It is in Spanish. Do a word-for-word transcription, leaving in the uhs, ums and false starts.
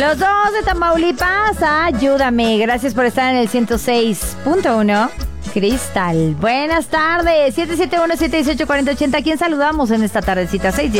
Los dos de Tamaulipas, ayúdame. Gracias por estar en el ciento seis punto uno. Cristal. Buenas tardes. siete siete uno, siete uno ocho, cuatro cero ocho cero. ¿A quién saludamos en esta tardecita? seis diez.